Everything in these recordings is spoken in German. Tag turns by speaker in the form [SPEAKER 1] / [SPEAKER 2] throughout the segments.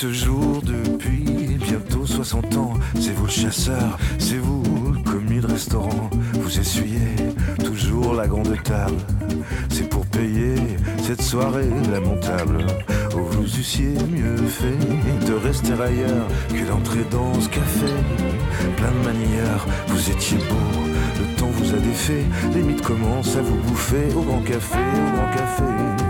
[SPEAKER 1] ce jour depuis bientôt 60 ans. C'est vous le chasseur, c'est vous le commis de restaurant. Vous essuyez toujours la grande table. C'est pour payer cette soirée lamentable. Oh, vous eussiez mieux fait de rester ailleurs que d'entrer dans ce café. Plein de manières, vous étiez beau, le temps vous a défait. Les mythes commencent à vous bouffer au grand café, au grand café.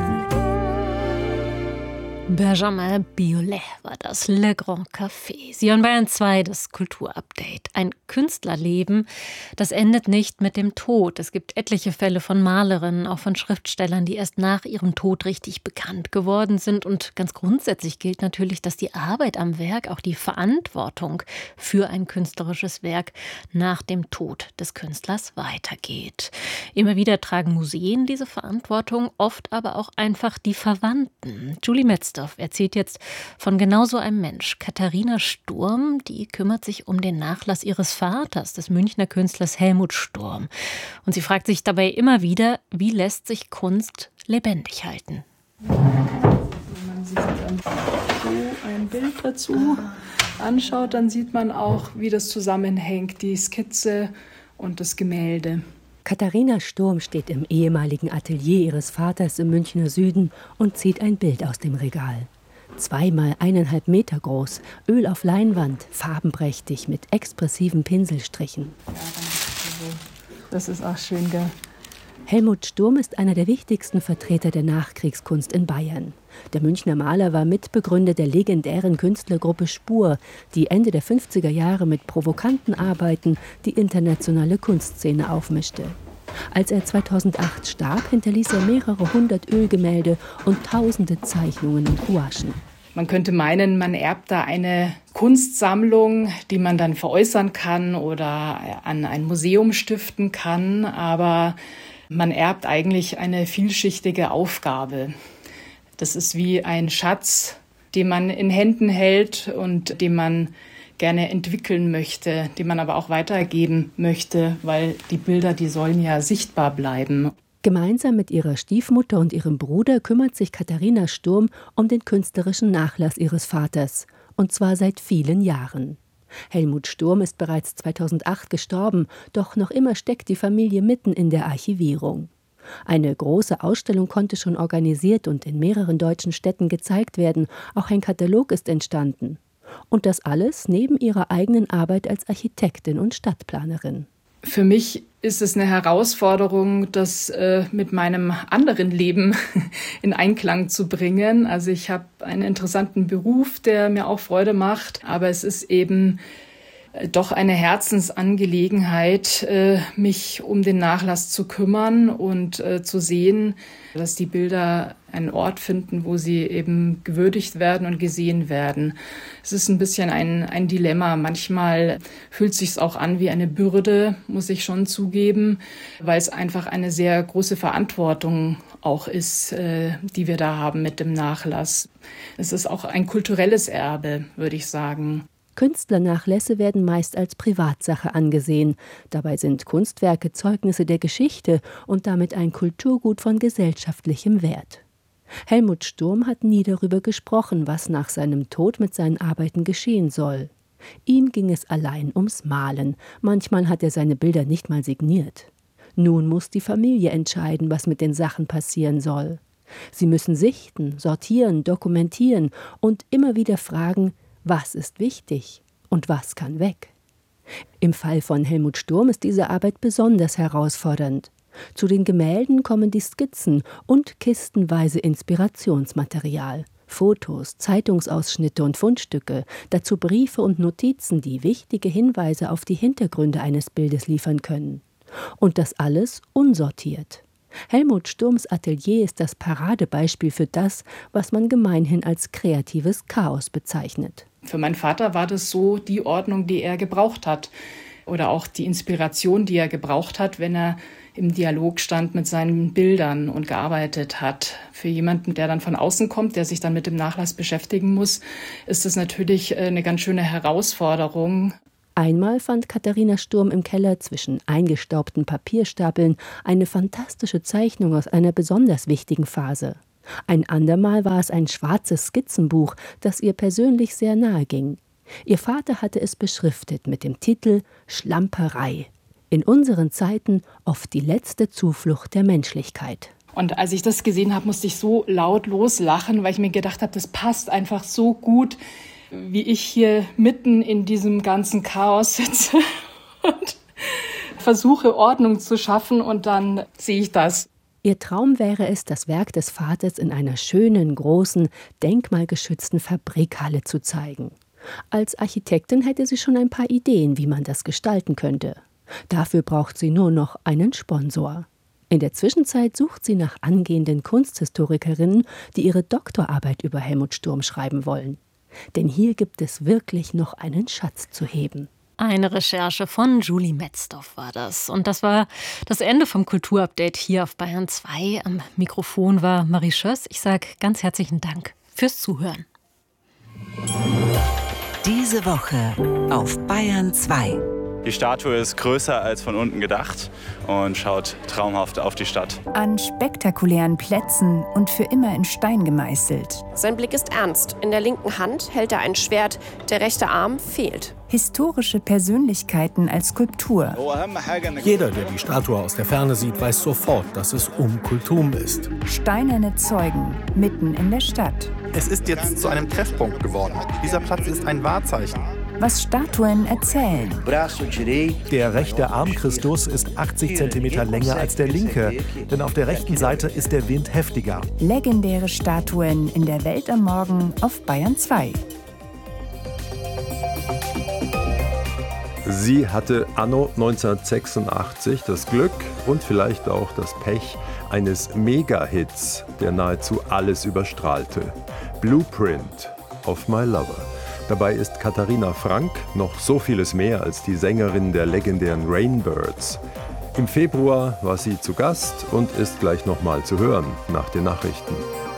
[SPEAKER 2] Benjamin Biolay war das, Le Grand Café. Sie hören Bayern 2, das Kulturupdate. Ein Künstlerleben, das endet nicht mit dem Tod. Es gibt etliche Fälle von Malerinnen, auch von Schriftstellern, die erst nach ihrem Tod richtig bekannt geworden sind. Und ganz grundsätzlich gilt natürlich, dass die Arbeit am Werk, auch die Verantwortung für ein künstlerisches Werk nach dem Tod des Künstlers weitergeht. Immer wieder tragen Museen diese Verantwortung, oft aber auch einfach die Verwandten. Julie Metzdorf erzählt jetzt von genau so einem Mensch. Katharina Sturm, die kümmert sich um den Nachlass ihres Vaters, des Münchner Künstlers Helmut Sturm. Und sie fragt sich dabei immer wieder, wie lässt sich Kunst lebendig halten?
[SPEAKER 3] Wenn man sich dann so ein Bild dazu anschaut, dann sieht man auch, wie das zusammenhängt, die Skizze und das Gemälde.
[SPEAKER 4] Katharina Sturm steht im ehemaligen Atelier ihres Vaters im Münchner Süden und zieht ein Bild aus dem Regal. 2 mal 1,5 Meter groß, Öl auf Leinwand, farbenprächtig mit expressiven Pinselstrichen.
[SPEAKER 3] Ja, das ist auch schön, gell?
[SPEAKER 4] Helmut Sturm ist einer der wichtigsten Vertreter der Nachkriegskunst in Bayern. Der Münchner Maler war Mitbegründer der legendären Künstlergruppe Spur, die Ende der 50er Jahre mit provokanten Arbeiten die internationale Kunstszene aufmischte. Als er 2008 starb, hinterließ er mehrere hundert Ölgemälde und tausende Zeichnungen und Gouachen.
[SPEAKER 3] Man könnte meinen, man erbt da eine Kunstsammlung, die man dann veräußern kann oder an ein Museum stiften kann, aber man erbt eigentlich eine vielschichtige Aufgabe. Das ist wie ein Schatz, den man in Händen hält und den man gerne entwickeln möchte, den man aber auch weitergeben möchte, weil die Bilder, die sollen ja sichtbar bleiben.
[SPEAKER 4] Gemeinsam mit ihrer Stiefmutter und ihrem Bruder kümmert sich Katharina Sturm um den künstlerischen Nachlass ihres Vaters, und zwar seit vielen Jahren. Helmut Sturm ist bereits 2008 gestorben, doch noch immer steckt die Familie mitten in der Archivierung. Eine große Ausstellung konnte schon organisiert und in mehreren deutschen Städten gezeigt werden. Auch ein Katalog ist entstanden. Und das alles neben ihrer eigenen Arbeit als Architektin und Stadtplanerin.
[SPEAKER 3] Für mich ist es eine Herausforderung, das mit meinem anderen Leben in Einklang zu bringen. Also ich habe einen interessanten Beruf, der mir auch Freude macht, aber es ist eben doch eine Herzensangelegenheit, mich um den Nachlass zu kümmern und zu sehen, dass die Bilder einen Ort finden, wo sie eben gewürdigt werden und gesehen werden. Es ist ein bisschen ein Dilemma. Manchmal fühlt es sich auch an wie eine Bürde, muss ich schon zugeben, weil es einfach eine sehr große Verantwortung auch ist, die wir da haben mit dem Nachlass. Es ist auch ein kulturelles Erbe, würde ich sagen.
[SPEAKER 4] Künstlernachlässe werden meist als Privatsache angesehen. Dabei sind Kunstwerke Zeugnisse der Geschichte und damit ein Kulturgut von gesellschaftlichem Wert. Helmut Sturm hat nie darüber gesprochen, was nach seinem Tod mit seinen Arbeiten geschehen soll. Ihm ging es allein ums Malen. Manchmal hat er seine Bilder nicht mal signiert. Nun muss die Familie entscheiden, was mit den Sachen passieren soll. Sie müssen sichten, sortieren, dokumentieren und immer wieder fragen, was ist wichtig und was kann weg? Im Fall von Helmut Sturm ist diese Arbeit besonders herausfordernd. Zu den Gemälden kommen die Skizzen und kistenweise Inspirationsmaterial. Fotos, Zeitungsausschnitte und Fundstücke, dazu Briefe und Notizen, die wichtige Hinweise auf die Hintergründe eines Bildes liefern können. Und das alles unsortiert. Helmut Sturms Atelier ist das Paradebeispiel für das, was man gemeinhin als kreatives Chaos bezeichnet.
[SPEAKER 3] Für meinen Vater war das so die Ordnung, die er gebraucht hat. Oder auch die Inspiration, die er gebraucht hat, wenn er im Dialog stand mit seinen Bildern und gearbeitet hat. Für jemanden, der dann von außen kommt, der sich dann mit dem Nachlass beschäftigen muss, ist das natürlich eine ganz schöne Herausforderung.
[SPEAKER 4] Einmal fand Katharina Sturm im Keller zwischen eingestaubten Papierstapeln eine fantastische Zeichnung aus einer besonders wichtigen Phase. Ein andermal war es ein schwarzes Skizzenbuch, das ihr persönlich sehr nahe ging. Ihr Vater hatte es beschriftet mit dem Titel »Schlamperei«. In unseren Zeiten oft die letzte Zuflucht der Menschlichkeit.
[SPEAKER 3] Und als ich das gesehen habe, musste ich so laut loslachen, weil ich mir gedacht habe, das passt einfach so gut, wie ich hier mitten in diesem ganzen Chaos sitze und versuche, Ordnung zu schaffen, und dann sehe ich das.
[SPEAKER 4] Ihr Traum wäre es, das Werk des Vaters in einer schönen, großen, denkmalgeschützten Fabrikhalle zu zeigen. Als Architektin hätte sie schon ein paar Ideen, wie man das gestalten könnte. Dafür braucht sie nur noch einen Sponsor. In der Zwischenzeit sucht sie nach angehenden Kunsthistorikerinnen, die ihre Doktorarbeit über Helmut Sturm schreiben wollen. Denn hier gibt es wirklich noch einen Schatz zu heben.
[SPEAKER 2] Eine Recherche von Julie Metzdorf war das. Und das war das Ende vom Kulturupdate hier auf Bayern 2. Am Mikrofon war Marie Schöss. Ich sage ganz herzlichen Dank fürs Zuhören.
[SPEAKER 5] Diese Woche auf Bayern 2.
[SPEAKER 6] Die Statue ist größer als von unten gedacht und schaut traumhaft auf die Stadt.
[SPEAKER 7] An spektakulären Plätzen und für immer in Stein gemeißelt.
[SPEAKER 8] Sein Blick ist ernst. In der linken Hand hält er ein Schwert, der rechte Arm fehlt.
[SPEAKER 7] Historische Persönlichkeiten als Skulptur.
[SPEAKER 9] Jeder, der die Statue aus der Ferne sieht, weiß sofort, dass es Kultum ist.
[SPEAKER 7] Steinerne Zeugen mitten in der Stadt.
[SPEAKER 10] Es ist jetzt zu einem Treffpunkt geworden. Dieser Platz ist ein Wahrzeichen.
[SPEAKER 7] Was Statuen erzählen.
[SPEAKER 11] Der rechte Arm Christus ist 80 cm länger als der linke, denn auf der rechten Seite ist der Wind heftiger.
[SPEAKER 7] Legendäre Statuen in der Welt am Morgen auf Bayern 2.
[SPEAKER 12] Sie hatte anno 1986 das Glück und vielleicht auch das Pech eines Mega-Hits, der nahezu alles überstrahlte. Blueprint of My Lover. Dabei ist Katharina Frank noch so vieles mehr als die Sängerin der legendären Rainbirds. Im Februar war sie zu Gast und ist gleich nochmal zu hören nach den Nachrichten.